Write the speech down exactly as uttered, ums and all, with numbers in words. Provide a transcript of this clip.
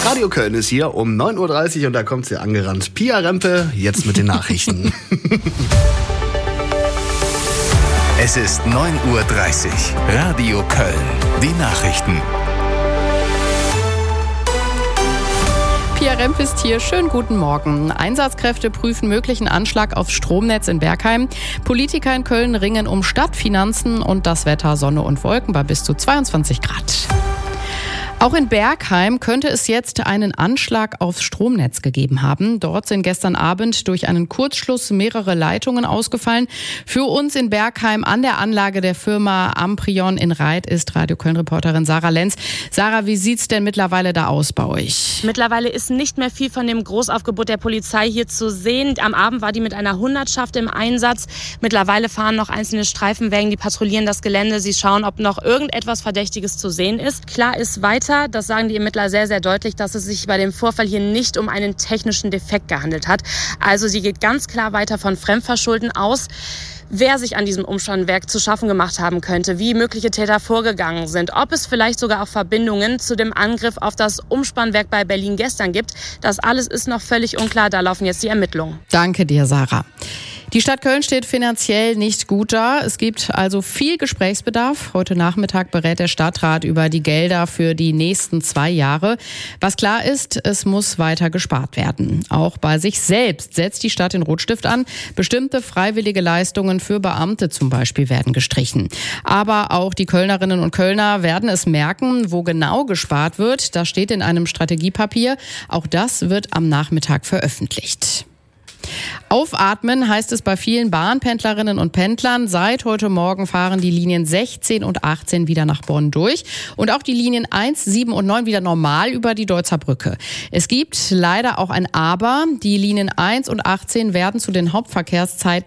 Radio Köln ist hier um neun Uhr dreißig und da kommt sie angerannt. Pia Rempe, jetzt mit den Nachrichten. Es ist neun Uhr dreißig. Radio Köln. Die Nachrichten. Pia Remp ist hier. Schönen guten Morgen. Einsatzkräfte prüfen möglichen Anschlag aufs Stromnetz in Bergheim. Politiker in Köln ringen um Stadtfinanzen und das Wetter, Sonne und Wolken bei bis zu zweiundzwanzig Grad. Auch in Bergheim könnte es jetzt einen Anschlag aufs Stromnetz gegeben haben. Dort sind gestern Abend durch einen Kurzschluss mehrere Leitungen ausgefallen. Für uns in Bergheim an der Anlage der Firma Amprion in Reit ist Radio Köln-Reporterin Sarah Lenz. Sarah, wie sieht's denn mittlerweile da aus bei euch? Mittlerweile ist nicht mehr viel von dem Großaufgebot der Polizei hier zu sehen. Am Abend war die mit einer Hundertschaft im Einsatz. Mittlerweile fahren noch einzelne Streifenwagen, die patrouillieren das Gelände. Sie schauen, ob noch irgendetwas Verdächtiges zu sehen ist. Klar ist weiter, das sagen die Ermittler sehr, sehr deutlich, dass es sich bei dem Vorfall hier nicht um einen technischen Defekt gehandelt hat. Also sie geht ganz klar weiter von Fremdverschulden aus. Wer sich an diesem Umspannwerk zu schaffen gemacht haben könnte, wie mögliche Täter vorgegangen sind, ob es vielleicht sogar auch Verbindungen zu dem Angriff auf das Umspannwerk bei Berlin gestern gibt, das alles ist noch völlig unklar. Da laufen jetzt die Ermittlungen. Danke dir, Sarah. Die Stadt Köln steht finanziell nicht gut da. Es gibt also viel Gesprächsbedarf. Heute Nachmittag berät der Stadtrat über die Gelder für die nächsten zwei Jahre. Was klar ist, es muss weiter gespart werden. Auch bei sich selbst setzt die Stadt den Rotstift an. Bestimmte freiwillige Leistungen für Beamte zum Beispiel werden gestrichen. Aber auch die Kölnerinnen und Kölner werden es merken, wo genau gespart wird. Das steht in einem Strategiepapier. Auch das wird am Nachmittag veröffentlicht. Aufatmen heißt es bei vielen Bahnpendlerinnen und Pendlern. Seit heute Morgen fahren die Linien sechzehn und achtzehn wieder nach Bonn durch und auch die Linien eins, sieben und neun wieder normal über die Deutzer Brücke. Es gibt leider auch ein Aber. Die Linien eins und achtzehn werden zu den Hauptverkehrszeiten